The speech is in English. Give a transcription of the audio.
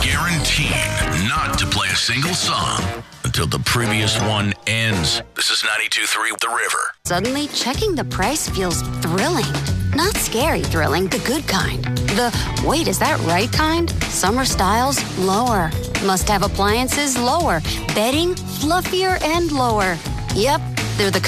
guaranteeing not to play a single song until the previous one ends. This is 92.3 The River. Suddenly, checking the price feels thrilling. Not scary thrilling, the good kind. The, wait, is that right kind? Summer styles, lower. Must-have appliances, lower. Bedding, fluffier and lower. Yep, they're the